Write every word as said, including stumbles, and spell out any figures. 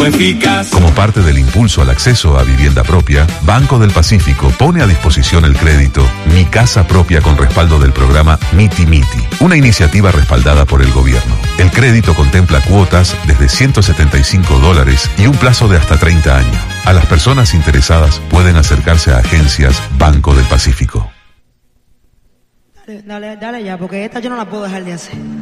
Eficaz. Como parte del impulso al acceso a vivienda propia, Banco del Pacífico pone a disposición el crédito Mi Casa Propia con respaldo del programa Miti Miti, una iniciativa respaldada por el gobierno. El crédito contempla cuotas desde ciento setenta y cinco dólares y un plazo de hasta treinta años. A las personas interesadas pueden acercarse a agencias Banco del Pacífico. Dale, dale, dale ya, porque esta yo no la puedo dejar de hacer.